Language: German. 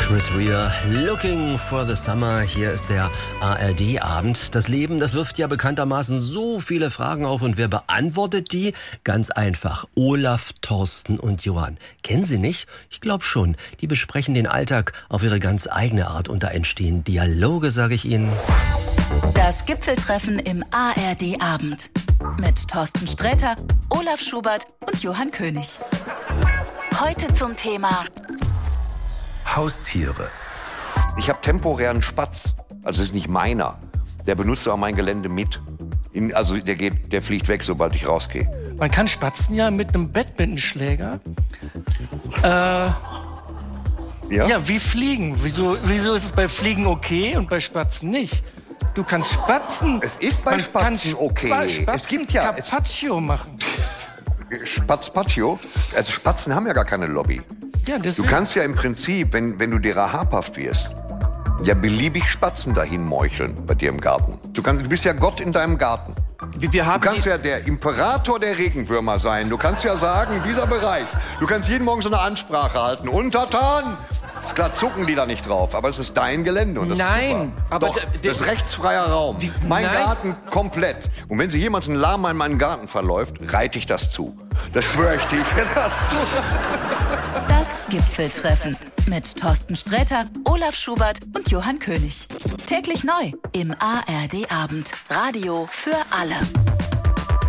Chris Rea, Looking for the Summer. Hier ist der ARD-Abend. Das Leben, das wirft ja bekanntermaßen so viele Fragen auf. Und wer beantwortet die? Ganz einfach. Olaf, Thorsten und Johann. Kennen Sie nicht? Ich glaube schon. Die besprechen den Alltag auf ihre ganz eigene Art. Und da entstehen Dialoge, sage ich Ihnen. Das Gipfeltreffen im ARD-Abend. Mit Thorsten Sträter, Olaf Schubert und Johann König. Heute zum Thema Haustiere. Ich habe temporären Spatz. Also das ist nicht meiner. Der benutzt aber mein Gelände mit. Der fliegt weg, sobald ich rausgehe. Man kann Spatzen ja mit einem Badmintonschläger. Ja, wie Fliegen. Wieso ist es bei Fliegen okay und bei Spatzen nicht? Du kannst Spatzen. Es ist bei Spatzen okay. Es gibt ja Carpaccio machen. Spatzpatio? Also Spatzen haben ja gar keine Lobby. Ja, du kannst ja im Prinzip, wenn du derer habhaft wirst, ja beliebig Spatzen dahin meucheln bei dir im Garten. Du bist ja Gott in deinem Garten. Du kannst ja der Imperator der Regenwürmer sein. Du kannst ja sagen, dieser Bereich. Du kannst jeden Morgen so eine Ansprache halten. Untertan! Klar zucken die da nicht drauf, aber es ist dein Gelände und das ist super. Aber doch, das ist rechtsfreier Raum. Garten komplett. Und wenn sich jemand ein Lama in meinen Garten verläuft, reite ich das zu. Das schwöre ich dir, ich werde das zu. Das Gipfeltreffen mit Thorsten Sträter, Olaf Schubert und Johann König. Täglich neu im ARD-Abend. Radio für alle.